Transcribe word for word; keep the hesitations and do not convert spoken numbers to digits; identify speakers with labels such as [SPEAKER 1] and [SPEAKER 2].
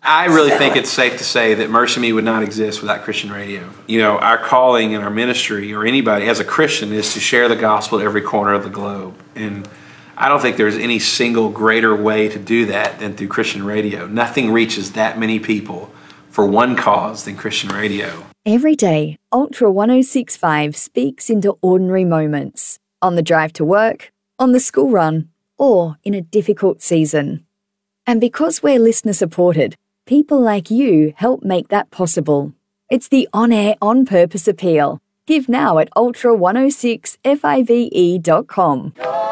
[SPEAKER 1] I really think it's safe to say that Mercy Me would not exist without Christian radio. You know, our calling in our ministry, or anybody as a Christian, is to share the gospel at every corner of the globe. And I don't think there's any single greater way to do that than through Christian radio. Nothing reaches that many people for one cause than Christian radio.
[SPEAKER 2] Every day, Ultra one oh six point five speaks into ordinary moments. On the drive to work, on the school run, or in a difficult season. And because we're listener supported, people like you help make that possible. It's the on-air, on-purpose appeal. Give now at ultra one oh six five e dot com.